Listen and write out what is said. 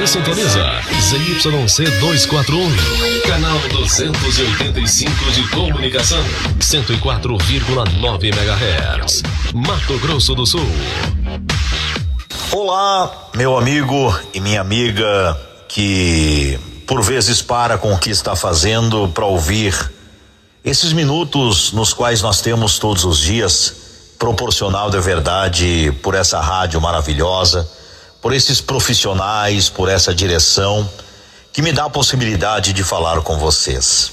sintoniza ZYC 241, canal 285 de comunicação, 104,9 MHz, Mato Grosso do Sul. Olá, meu amigo e minha amiga que por vezes para com o que está fazendo para ouvir esses minutos nos quais nós temos todos os dias, proporcional de verdade por essa rádio maravilhosa, por esses profissionais, por essa direção que me dá a possibilidade de falar com vocês.